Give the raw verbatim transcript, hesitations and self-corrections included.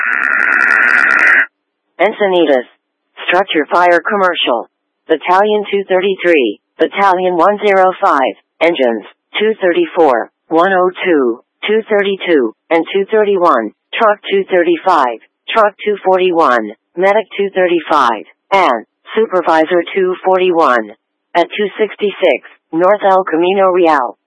Encinitas. Structure fire commercial. Battalion two thirty-three, Battalion one oh five, Engines, two thirty-four, one oh two, two thirty-two, and two thirty-one, Truck two thirty-five, Truck two forty-one, Medic two thirty-five, and Supervisor two forty-one. At two sixty-six, North El Camino Real.